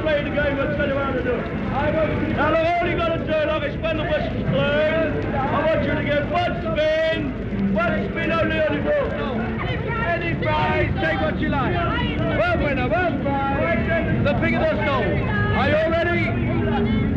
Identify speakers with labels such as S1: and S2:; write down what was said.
S1: play the game, I'll tell you how to do it. Now, look, all you got to do, like, is when the whistle's blown, I want you to get one spin only on the ball. Any prize, take what you like. One winner, one prize. The bigger the stone. Are you all ready?